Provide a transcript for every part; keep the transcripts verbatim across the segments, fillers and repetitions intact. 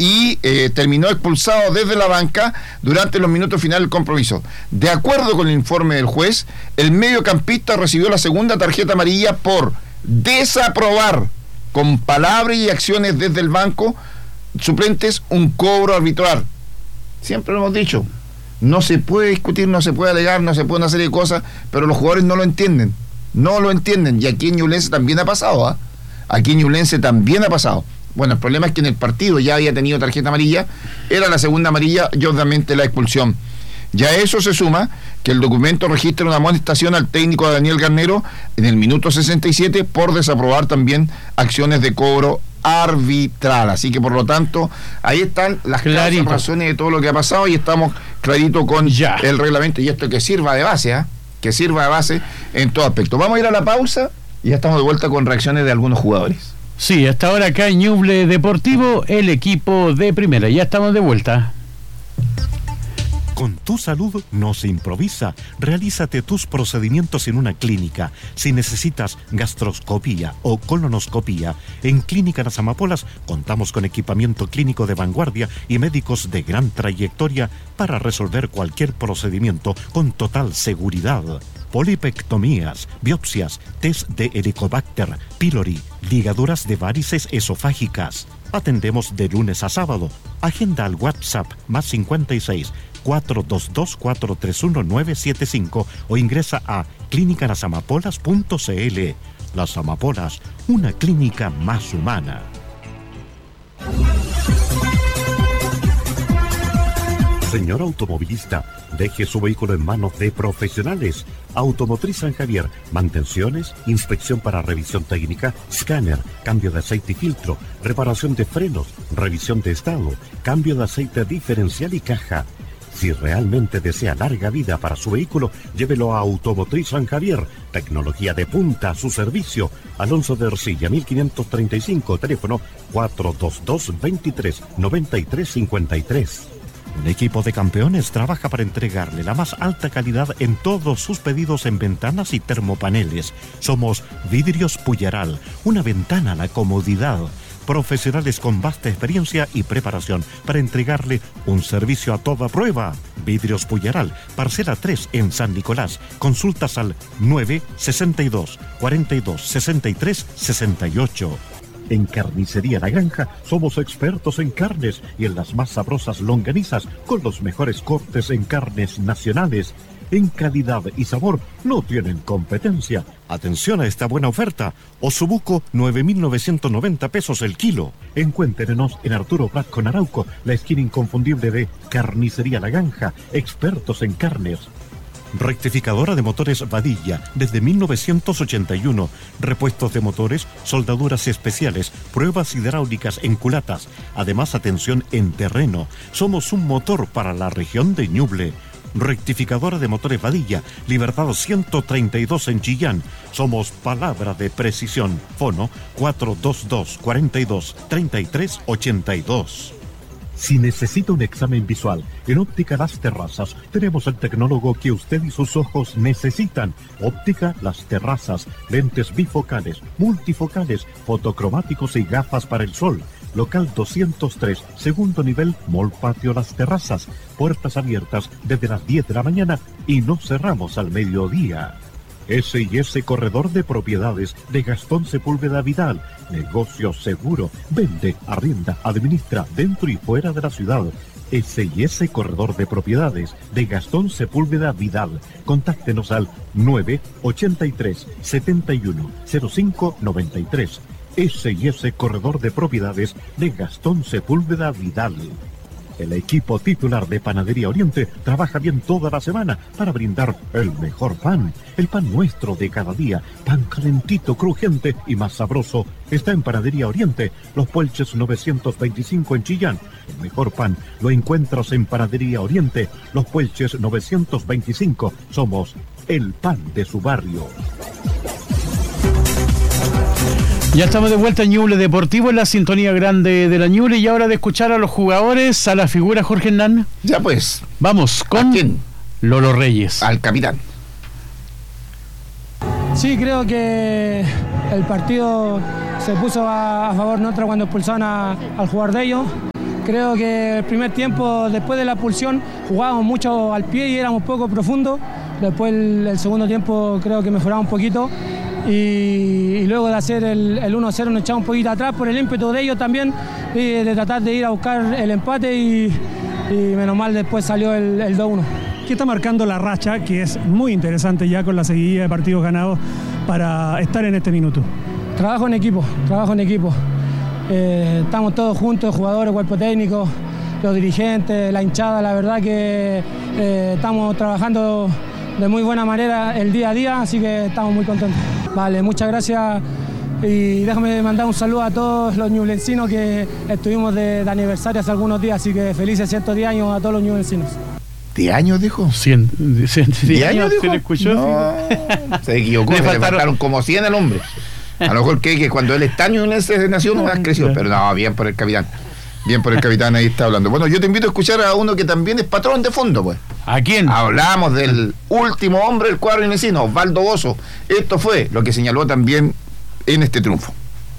y eh, terminó expulsado desde la banca durante los minutos finales del compromiso. De acuerdo con el informe del juez, el mediocampista recibió la segunda tarjeta amarilla por desaprobar con palabras y acciones desde el banco suplentes un cobro arbitral. Siempre lo hemos dicho, no se puede discutir, no se puede alegar, no se puede una serie de cosas, pero los jugadores no lo entienden, no lo entienden, y aquí en Ñublense también ha pasado, ¿eh? Aquí en Ñublense también ha pasado. Bueno, el problema es que en el partido ya había tenido tarjeta amarilla, era la segunda amarilla y obviamente la expulsión. Ya a eso se suma que el documento registra una amonestación al técnico Daniel Garnero en el minuto sesenta y siete por desaprobar también acciones de cobro arbitral. Así que por lo tanto, ahí están las claras razones de todo lo que ha pasado y estamos clarito con ya el reglamento y esto que sirva de base, ¿eh? que sirva de base en todo aspecto. Vamos a ir a la pausa y ya estamos de vuelta con reacciones de algunos jugadores. Sí, hasta ahora acá en Ñuble Deportivo, el equipo de primera. Ya estamos de vuelta. Con tu salud no se improvisa. Realízate tus procedimientos en una clínica. Si necesitas gastroscopía o colonoscopía, en Clínica Las Amapolas contamos con equipamiento clínico de vanguardia y médicos de gran trayectoria para resolver cualquier procedimiento con total seguridad. Polipectomías, biopsias, test de Helicobacter pylori, ligaduras de varices esofágicas. Atendemos de lunes a sábado. Agenda al WhatsApp más cincuenta y seis, cuatro dos dos, cuatro tres uno, nueve siete cinco o ingresa a clínica las amapolas punto c l. Las Amapolas, una clínica más humana. Señor automovilista, deje su vehículo en manos de profesionales. Automotriz San Javier, mantenciones, inspección para revisión técnica, escáner, cambio de aceite y filtro, reparación de frenos, revisión de estado, cambio de aceite diferencial y caja. Si realmente desea larga vida para su vehículo, llévelo a Automotriz San Javier. Tecnología de punta a su servicio. Alonso de Ercilla, mil quinientos treinta y cinco, teléfono cuatro dos dos, veintitrés, noventa y tres cincuenta y tres. Un equipo de campeones trabaja para entregarle la más alta calidad en todos sus pedidos en ventanas y termopaneles. Somos Vidrios Puyaral, una ventana a la comodidad. Profesionales con vasta experiencia y preparación para entregarle un servicio a toda prueba. Vidrios Puyaral, parcela tres en San Nicolás. Consultas al nueve sesenta y dos, cuarenta y dos, sesenta y tres, sesenta y ocho. En Carnicería La Granja somos expertos en carnes y en las más sabrosas longanizas con los mejores cortes en carnes nacionales. En calidad y sabor no tienen competencia. Atención a esta buena oferta. Osobuco, nueve mil novecientos noventa pesos el kilo. Encuéntrenos en Arturo Prat con Arauco, la esquina inconfundible de Carnicería La Granja, expertos en carnes. Rectificadora de motores Vadilla, desde mil novecientos ochenta y uno. Repuestos de motores, soldaduras especiales, pruebas hidráulicas en culatas. Además, atención en terreno. Somos un motor para la región de Ñuble. Rectificadora de motores Vadilla, Libertad ciento treinta y dos en Chillán. Somos palabra de precisión. Fono cuatro dos dos, cuarenta y dos, treinta y tres, ochenta y dos. Si necesita un examen visual, en Óptica Las Terrazas tenemos el tecnólogo que usted y sus ojos necesitan. Óptica Las Terrazas, lentes bifocales, multifocales, fotocromáticos y gafas para el sol. Local doscientos tres, segundo nivel, Mall Patio Las Terrazas. Puertas abiertas desde las diez de la mañana y no cerramos al mediodía. ese y ese Corredor de Propiedades de Gastón Sepúlveda Vidal. Negocio seguro. Vende, arrienda, administra dentro y fuera de la ciudad. ese y ese Corredor de Propiedades de Gastón Sepúlveda Vidal. Contáctenos al nueve ochenta y tres, setenta y uno, cero cinco noventa y tres. ese y ese Corredor de Propiedades de Gastón Sepúlveda Vidal. El equipo titular de Panadería Oriente trabaja bien toda la semana para brindar el mejor pan. El pan nuestro de cada día, pan calentito, crujiente y más sabroso, está en Panadería Oriente, Los Puelches novecientos veinticinco en Chillán. El mejor pan lo encuentras en Panadería Oriente, Los Puelches novecientos veinticinco. Somos el pan de su barrio. Ya estamos de vuelta en Ñuble Deportivo, en la sintonía grande de la Ñuble, y ahora de escuchar a los jugadores, a la figura Jorge Hernán. Ya pues. Vamos con ¿A quién? Lolo Reyes. Al capitán. Sí, creo que el partido se puso a, a favor nuestro cuando expulsaron a, al jugador de ellos. Creo que el primer tiempo, después de la expulsión, jugábamos mucho al pie y éramos poco profundos. Después el, el segundo tiempo creo que mejoramos un poquito. Y, y luego de hacer el, el uno a cero nos echamos un poquito atrás por el ímpetu de ellos también, y de tratar de ir a buscar el empate y, y menos mal después salió el, el dos uno. ¿Qué está marcando la racha, que es muy interesante ya con la seguidilla de partidos ganados para estar en este minuto? Trabajo en equipo, trabajo en equipo. Eh, estamos todos juntos, jugadores, cuerpo técnico, los dirigentes, la hinchada, la verdad que eh, estamos trabajando de muy buena manera el día a día, así que estamos muy contentos. Vale, muchas gracias y déjame mandar un saludo a todos los ñublencinos que estuvimos de, de aniversario hace algunos días, así que felices ciento diez años a todos los ñublencinos. ¿diez años dijo? cien, cien, ¿diez años dijo? ¿Se le escuchó? No, se equivocó, le, le faltaron... faltaron como cien al hombre. A lo mejor que, que cuando él está ñublense de nación no más creció, pero no, bien por el capitán. Bien por el capitán, ahí está hablando. Bueno, yo te invito a escuchar a uno que también es patrón de fondo, pues. ¿A quién? Hablamos del último hombre del cuadro inecino, Osvaldo Bozo. Esto fue lo que señaló también en este triunfo.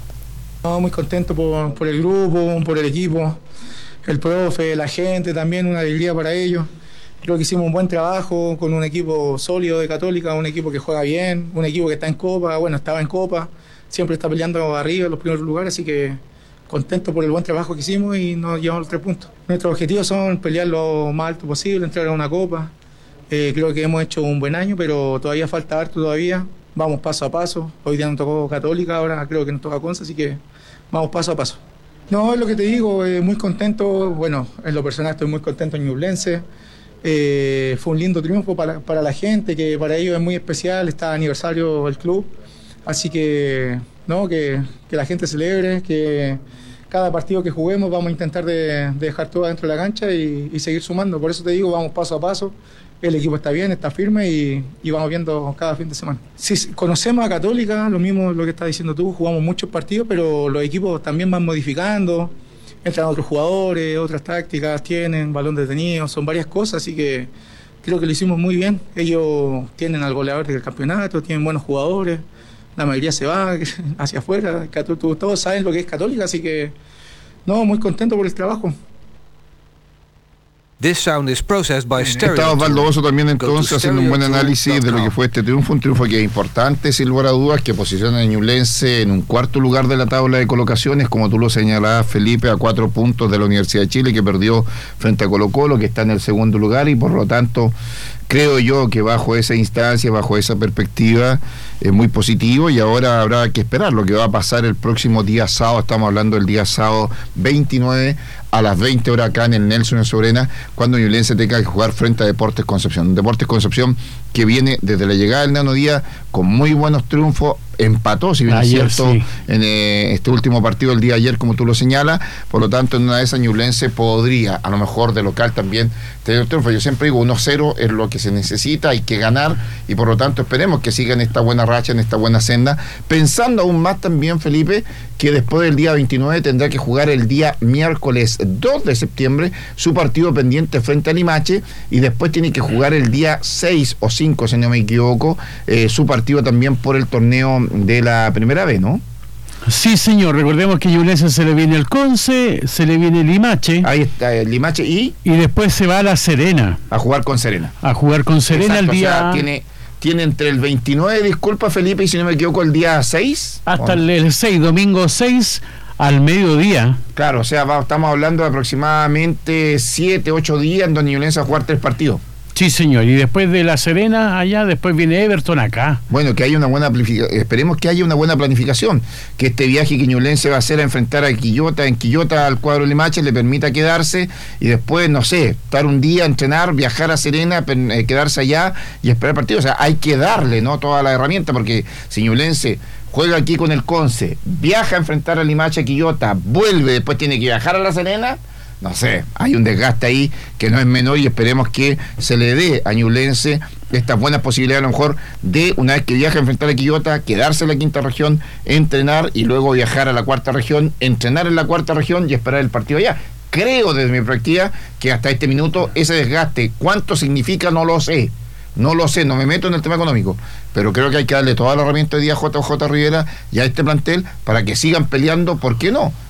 No, muy contento por, por el grupo, por el equipo, el profe, la gente también, una alegría para ellos. Creo que hicimos un buen trabajo con un equipo sólido de Católica, un equipo que juega bien, un equipo que está en Copa, bueno, estaba en Copa, siempre está peleando arriba en los primeros lugares, así que contento por el buen trabajo que hicimos y nos llevamos los tres puntos. Nuestros objetivos son pelear lo más alto posible, entrar a una Copa. Eh, creo que hemos hecho un buen año, pero todavía falta harto todavía. Vamos paso a paso. Hoy día nos tocó Católica, ahora creo que nos toca Conce, así que vamos paso a paso. No, es lo que te digo, eh, muy contento. Bueno, en lo personal estoy muy contento en Ñublense. Eh, fue un lindo triunfo para, para la gente, que para ellos es muy especial, está aniversario del club. Así que, no, que, que la gente celebre, que cada partido que juguemos vamos a intentar de, de dejar todo dentro de la cancha y, y seguir sumando. Por eso te digo, vamos paso a paso. El equipo está bien, está firme y, y vamos viendo cada fin de semana. Sí, conocemos a Católica, lo mismo lo que estás diciendo tú, jugamos muchos partidos, pero los equipos también van modificando, entran otros jugadores, otras tácticas, tienen balón detenido, son varias cosas, así que creo que lo hicimos muy bien. Ellos tienen al goleador del campeonato, tienen buenos jugadores, la mayoría se va hacia afuera, todos saben lo que es Católica, así que no, muy contento por el trabajo. This sound is processed by stereo. Está Osvaldo Bozo también entonces haciendo un buen análisis de lo que fue este triunfo, un triunfo que es importante, sin lugar a dudas, que posiciona a Ñublense en un cuarto lugar de la tabla de colocaciones, como tú lo señalabas, Felipe, a cuatro puntos de la Universidad de Chile, que perdió frente a Colo-Colo, que está en el segundo lugar, y por lo tanto creo yo que bajo esa instancia, bajo esa perspectiva, es muy positivo, y ahora habrá que esperar lo que va a pasar el próximo día sábado. Estamos hablando del día sábado veintinueve a las veinte horas acá en el Nelson en Sobrena, cuando Ñublense tenga que jugar frente a Deportes Concepción. Deportes Concepción que viene desde la llegada del Nano Díaz con muy buenos triunfos, empató, si bien ayer, es cierto, sí, en eh, este último partido del día de ayer, como tú lo señalas. Por lo tanto, en una de esas Ñublense podría, a lo mejor de local también, tener triunfo. Yo siempre digo, uno cero es lo que se necesita, hay que ganar, y por lo tanto esperemos que sigan esta buena racha, en esta buena senda, pensando aún más también, Felipe, que después del día veintinueve tendrá que jugar el día miércoles dos de septiembre su partido pendiente frente a Limache, y después tiene que jugar el día seis o cinco, si no me equivoco, eh, su partido también por el torneo de la primera vez, ¿no? Sí, señor. Recordemos que a Ñublense se le viene el Conce, se le viene el Limache. Ahí está el Limache y... Y después se va a La Serena. A jugar con Serena. A jugar con Serena. Exacto, el día... O sea, tiene... Tiene entre el veintinueve, disculpa Felipe, y si no me equivoco, el día seis. Hasta el, el seis, domingo seis al mediodía. Claro, o sea, va, estamos hablando de aproximadamente siete, ocho días en donde Ñublense va a jugar tres partidos. Sí, señor, y después de La Serena allá, después viene Everton acá. Bueno, que haya una buena planificación, esperemos que haya una buena planificación, que este viaje que Ñublense va a hacer a enfrentar a Quillota, en Quillota al cuadro Limache, le permita quedarse y después, no sé, estar un día, entrenar, viajar a Serena, eh, quedarse allá y esperar el partido. O sea, hay que darle, ¿no?, toda la herramienta, porque si Ñublense juega aquí con el Conce, viaja a enfrentar a Limache, a Quillota, vuelve, después tiene que viajar a La Serena, no sé, hay un desgaste ahí que no es menor, y esperemos que se le dé a Ñublense estas buenas posibilidades, a lo mejor, de, una vez que viaja a enfrentar a Quillota, quedarse en la quinta región, entrenar y luego viajar a la cuarta región, entrenar en la cuarta región y esperar el partido allá. Creo, desde mi perspectiva, que hasta este minuto ese desgaste, ¿cuánto significa? No lo sé. No lo sé, no me meto en el tema económico, pero creo que hay que darle toda la herramienta hoy día a J J Rivera y a este plantel para que sigan peleando, ¿por qué no?,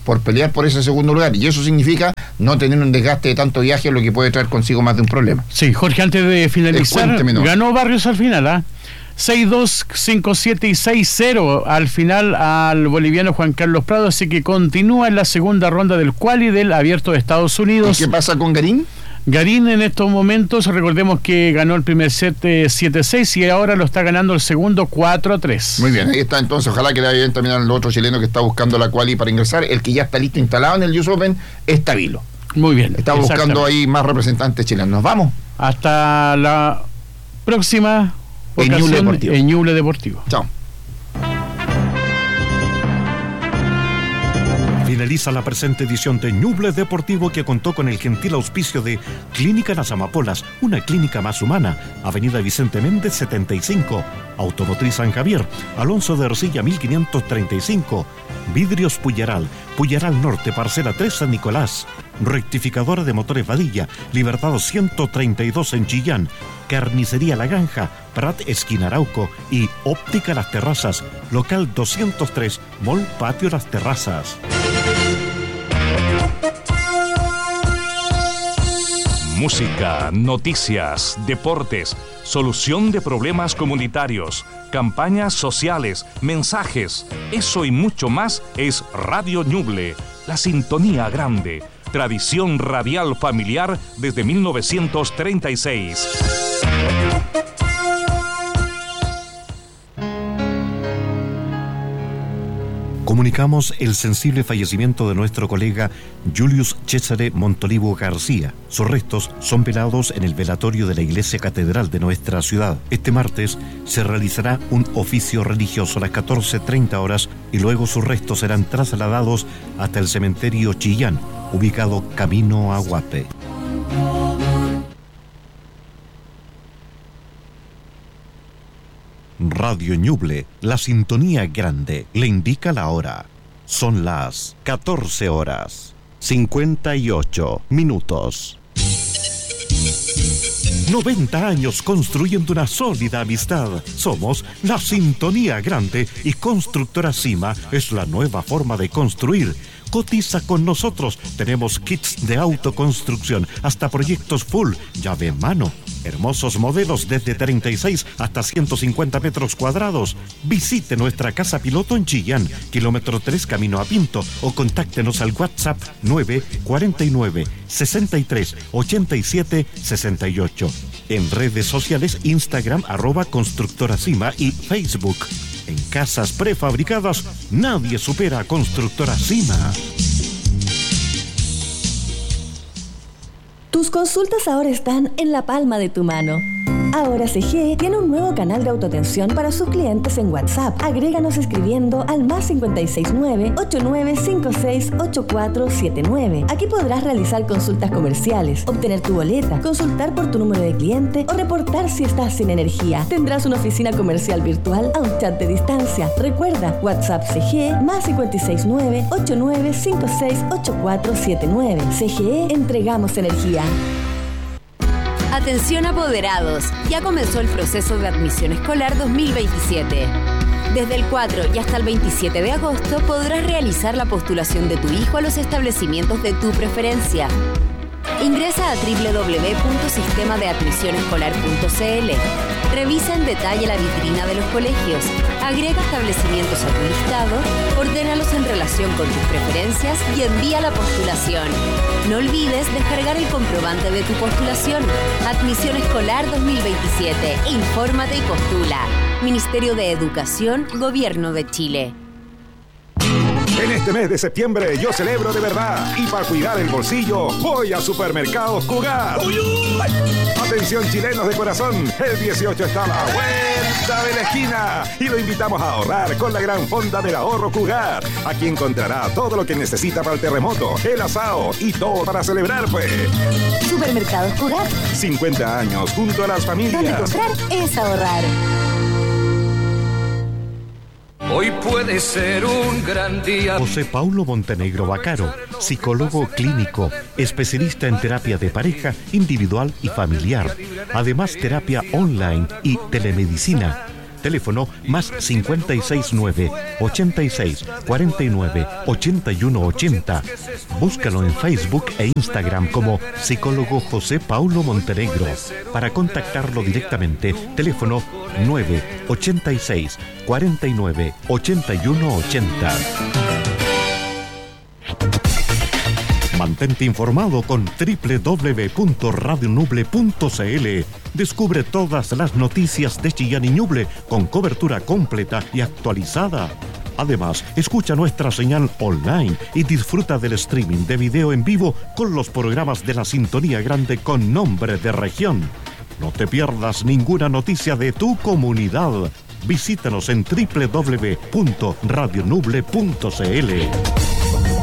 por pelear por ese segundo lugar, y eso significa no tener un desgaste de tanto viaje, lo que puede traer consigo más de un problema. Sí, Jorge, antes de finalizar, eh, no. ganó Barrios al final, ¿ah? ¿eh? seis dos, cinco siete y seis cero al final al boliviano Juan Carlos Prado, así que continúa en la segunda ronda del quali del Abierto de Estados Unidos. ¿Y qué pasa con Garín? Garín en estos momentos, recordemos que ganó el primer set eh, siete seis y ahora lo está ganando el segundo cuatro tres. Muy bien, ahí está entonces, ojalá que le vaya bien también al otro chileno que está buscando la quali para ingresar. El que ya está listo instalado en el U S Open es Tavilo. Muy bien. Está buscando ahí más representantes chilenos. Nos vamos. Hasta la próxima en Ñuble Deportivo. En Ñuble Deportivo. Chao. Finaliza la presente edición de Ñuble Deportivo, que contó con el gentil auspicio de Clínica Las Amapolas, una clínica más humana, Avenida Vicente Méndez setenta y cinco, Automotriz San Javier, Alonso de Ercilla mil quinientos treinta y cinco, Vidrios Puyaral, Puyaral Norte, Parcela tres San Nicolás, Rectificadora de Motores Vadilla, Libertad ciento treinta y dos en Chillán, Carnicería La Granja, Prat Esquina Arauco y Óptica Las Terrazas, local doscientos tres, Mall Patio Las Terrazas. Música, noticias, deportes, solución de problemas comunitarios, campañas sociales, mensajes, eso y mucho más es Radio Ñuble, la sintonía grande, tradición radial familiar desde mil novecientos treinta y seis. Comunicamos el sensible fallecimiento de nuestro colega Julius Cesare Montolivo García. Sus restos son velados en el velatorio de la Iglesia Catedral de nuestra ciudad. Este martes se realizará un oficio religioso a las catorce treinta horas y luego sus restos serán trasladados hasta el cementerio Chillán, ubicado camino a Guape. Radio Ñuble, la sintonía grande, le indica la hora. Son las catorce horas, cincuenta y ocho minutos. noventa años construyendo una sólida amistad. Somos la sintonía grande y Constructora Cima es la nueva forma de construir. Cotiza con nosotros. Tenemos kits de autoconstrucción, hasta proyectos full, llave en mano. Hermosos modelos desde treinta y seis hasta ciento cincuenta metros cuadrados. Visite nuestra casa piloto en Chillán, kilómetro tres camino a Pinto, o contáctenos al WhatsApp nueve cuatro nueve, sesenta y tres, ochenta y siete, sesenta y ocho. En redes sociales, Instagram, arroba Constructora Cima y Facebook. En casas prefabricadas, nadie supera a Constructora Cima. Tus consultas ahora están en la palma de tu mano. Ahora C G tiene un nuevo canal de autoatención para sus clientes en WhatsApp. Agréganos escribiendo al más cinco seis nueve, ocho nueve cinco seis, ocho cuatro siete nueve. Aquí podrás realizar consultas comerciales, obtener tu boleta, consultar por tu número de cliente o reportar si estás sin energía. Tendrás una oficina comercial virtual a un chat de distancia. Recuerda, WhatsApp C G más cinco seis nueve, ocho nueve cinco seis, ocho cuatro siete nueve. C G E, entregamos energía. Atención apoderados, ya comenzó el proceso de admisión escolar dos mil veintisiete. Desde el cuatro y hasta el veintisiete de agosto podrás realizar la postulación de tu hijo a los establecimientos de tu preferencia. Ingresa a doble u doble u doble u punto sistema de admisión escolar punto c l. Revisa en detalle la vitrina de los colegios, agrega establecimientos a tu listado, ordénalos en relación con tus preferencias y envía la postulación. No olvides descargar el comprobante de tu postulación. Admisión Escolar dos mil veintisiete. Infórmate y postula. Ministerio de Educación, Gobierno de Chile. En este mes de septiembre yo celebro de verdad, y para cuidar el bolsillo voy a Supermercados Cugat. Atención chilenos de corazón, el dieciocho está a la vuelta de la esquina y lo invitamos a ahorrar con la gran fonda del ahorro Cugat. Aquí encontrará todo lo que necesita para el terremoto, el asado y todo para celebrar, pues. Supermercados Cugat. cincuenta años junto a las familias. Donde comprar es ahorrar. Hoy puede ser un gran día. José Paulo Montenegro Bacaro, psicólogo clínico, especialista en terapia de pareja, individual y familiar. Además, terapia online y telemedicina. Teléfono más cincuenta y seis nueve, ochenta y seis, cuarenta y nueve, ochenta y uno ochenta. Búscalo en Facebook e Instagram como Psicólogo José Paulo Montenegro. Para contactarlo directamente, teléfono nueve ochenta y seis, cuarenta y nueve, ochenta y uno ochenta. Mantente informado con doble u doble u doble u punto radio nuble punto c l. Descubre todas las noticias de Chillán y Ñuble con cobertura completa y actualizada. Además, escucha nuestra señal online y disfruta del streaming de video en vivo con los programas de la Sintonía Grande con nombre de región. No te pierdas ninguna noticia de tu comunidad. Visítanos en doble u doble u doble u punto radio nuble punto c l.